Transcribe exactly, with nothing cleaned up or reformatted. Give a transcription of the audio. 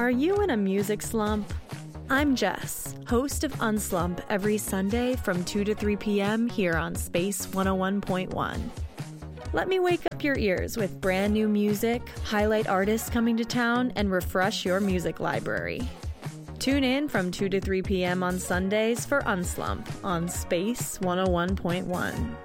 Are you in a music slump? I'm Jess, host of Unslump every Sunday from two to three p.m. here on Space one oh one point one. Let me wake up your ears with brand new music, highlight artists coming to town, and refresh your music library. Tune in from two to three p.m. on Sundays for Unslump on Space one oh one point one.